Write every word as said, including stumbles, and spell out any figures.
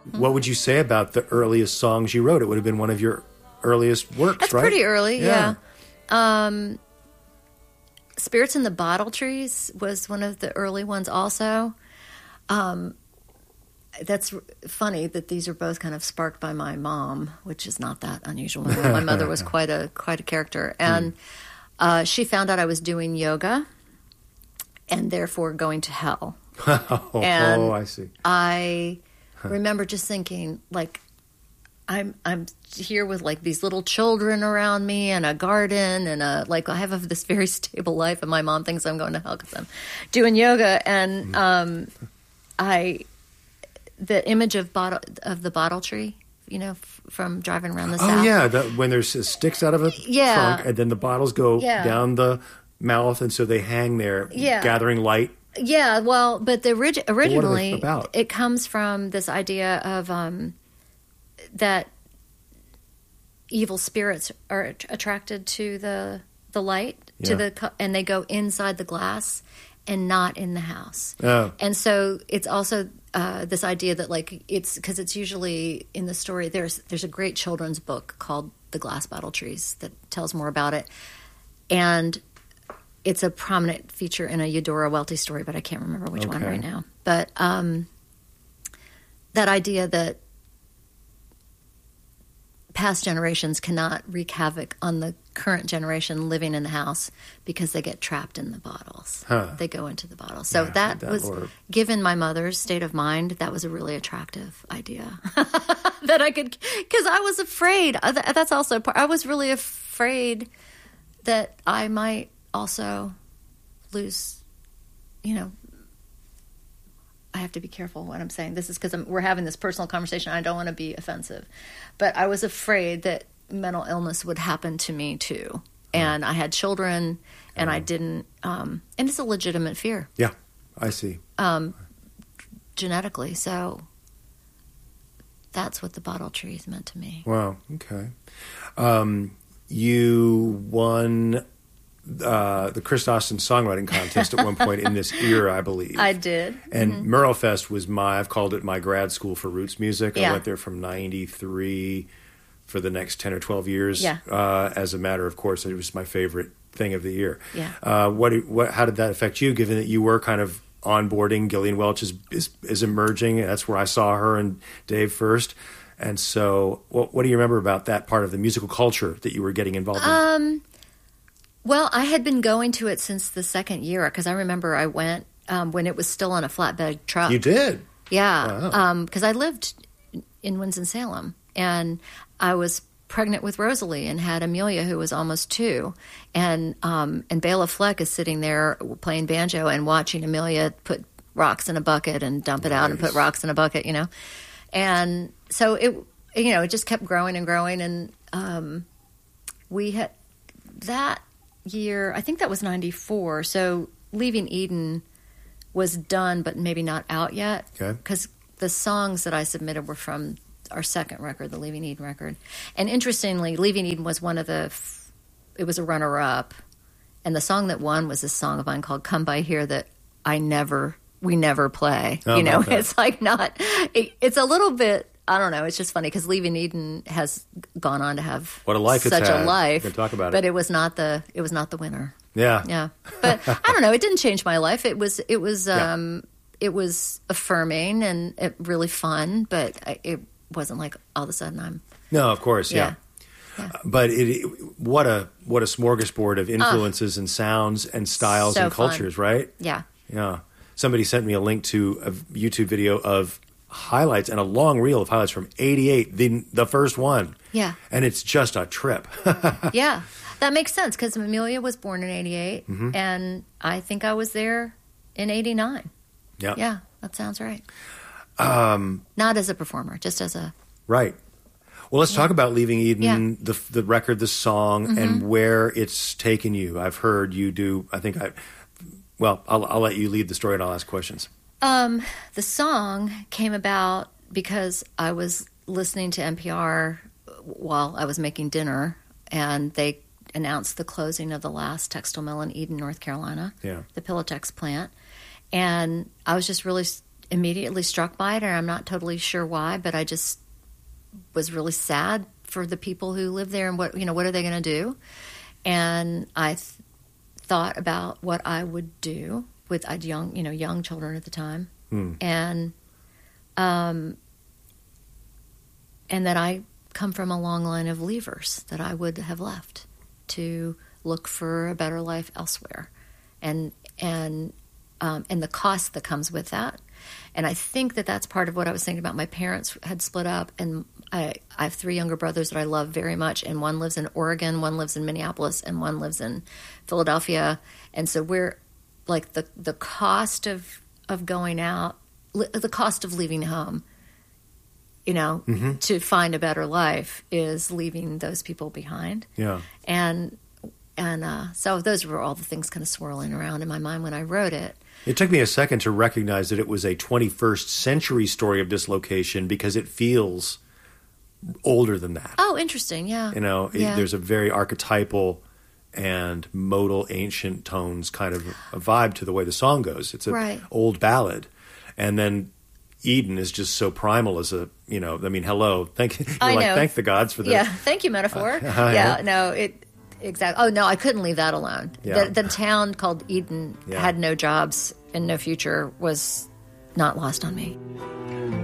what would you say about the earliest songs you wrote? It would have been one of your earliest works, That's right? pretty early, yeah. yeah. Um, Spirits in the Bottle Trees was one of the early ones also. Um, that's funny that these are both kind of sparked by my mom, which is not that unusual. My mother was quite a quite a character. And mm. uh, she found out I was doing yoga and therefore going to hell. oh, and oh, I see. I remember just thinking, like, I'm I'm here with like these little children around me and a garden and a like I have this very stable life, and my mom thinks I'm going to hell because I'm doing yoga. And um, I the image of bottle of the bottle tree, you know, f- from driving around the oh south. yeah, that, when there's sticks out of a yeah. trunk, and then the bottles go yeah. down the mouth, and so they hang there, yeah. gathering light. Yeah, well, but the orig- originally what are they about? It comes from this idea of um, that evil spirits are att- attracted to the the light, yeah. to the co- and they go inside the glass and not in the house. Oh. And so it's also uh, this idea that like it's because it's usually in the story. There's there's a great children's book called The Glass Bottle Trees that tells more about it, and it's a prominent feature in a Eudora Welty story, but I can't remember which okay. one right now. But um, that idea that past generations cannot wreak havoc on the current generation living in the house because they get trapped in the bottles. Huh. They go into the bottles. So yeah, that, that was, Lord. Given my mother's state of mind, that was a really attractive idea. that I could, because I was afraid. That's also part, I was really afraid that I might also lose, you know, I have to be careful what I'm saying. This is because we're having this personal conversation. I don't want to be offensive. But I was afraid that mental illness would happen to me too. And I had children and I didn't, um, and it's a legitimate fear. Yeah, I see. Um, genetically. So that's what the bottle trees meant to me. Wow, okay. Um, you won Uh, the Chris Austin Songwriting Contest at one point in this era, I believe. I did. And mm-hmm. Merlefest was my, I've called it my grad school for roots music. Yeah. I went there from ninety-three for the next ten or twelve years. Yeah. Uh, as a matter of course, it was my favorite thing of the year. Yeah. Uh, what, what, how did that affect you, given that you were kind of onboarding? Gillian Welch is, is, is emerging. That's where I saw her and Dave first. And so what, what do you remember about that part of the musical culture that you were getting involved in? Um... Well, I had been going to it since the second year because I remember I went um, when it was still on a flatbed truck. You did? Yeah, Wow. Because um, I lived in Winston-Salem, and I was pregnant with Rosalie and had Amelia, who was almost two. And um, and Bela Fleck is sitting there playing banjo and watching Amelia put rocks in a bucket and dump it Nice. out and put rocks in a bucket, you know. And so it, you know, it just kept growing and growing. And um, we had that year, I think that was ninety-four. So Leaving Eden was done, but maybe not out yet. Okay. Because the songs that I submitted were from our second record, the Leaving Eden record. And interestingly, Leaving Eden was one of the, f- it was a runner-up. And the song that won was this song of mine called Come By Here that I never, we never play. Oh, you know, okay. it's like not, it, it's a little bit, I don't know. It's just funny because Leaving Eden has gone on to have What a life it's such had. a life. We can talk about it. But it was not the it was not the winner. Yeah. Yeah. But I don't know. It didn't change my life. It was it was Yeah. um it was affirming and it, really fun. But I, it wasn't like all of a sudden I'm No, of course, yeah. Yeah. Yeah. Uh, but it, it what a what a smorgasbord of influences and sounds and styles So and cultures, fun. right? yeah. Yeah. Somebody sent me a link to a YouTube video of highlights and a long reel of highlights from eighty-eight, the the first one. Yeah. And it's just a trip. Yeah. That makes sense because Amelia was born in eighty-eight Mm-hmm. and I think I was there in eighty-nine. Yeah. Yeah, that sounds right. Um, Not as a performer, just as a Right. Well, let's talk about Leaving Eden, Yeah. the the record, the song, Mm-hmm. and where it's taken you. I've heard you do, I think I, well, I'll, I'll let you lead the story and I'll ask questions. Um, the song came about because I was listening to N P R while I was making dinner, and they announced the closing of the last textile mill in Eden, North Carolina, Yeah. the Pilatex plant. And I was just really immediately struck by it, and I'm not totally sure why, but I just was really sad for the people who live there and what, you know, what are they going to do? And I th- thought about what I would do with, I had young, you know, young children at the time. Hmm. And, um, and that I come from a long line of leavers that I would have left to look for a better life elsewhere. And, and, um, and the cost that comes with that. And I think that that's part of what I was thinking about. My parents had split up, and I, I have three younger brothers that I love very much, and one lives in Oregon, one lives in Minneapolis, and one lives in Philadelphia. And so we're like the the cost of of going out, the cost of leaving home, you know, mm-hmm. to find a better life is leaving those people behind. Yeah. And and uh, so those were all the things kind of swirling around in my mind when I wrote it. It took me a second to recognize that it was a twenty-first century story of dislocation because it feels older than that. Oh, interesting. Yeah. You know, yeah. it, there's a very archetypal and modal ancient tones kind of a vibe to the way the song goes. It's an right. old ballad. And then Eden is just so primal as a, you know, I mean, hello. Thank you're I like, know. thank the gods for this. Yeah. Thank you, metaphor. Uh, yeah. No, it exactly. Oh, no, I couldn't leave that alone. Yeah. The, the town called Eden yeah. had no jobs and no future was not lost on me.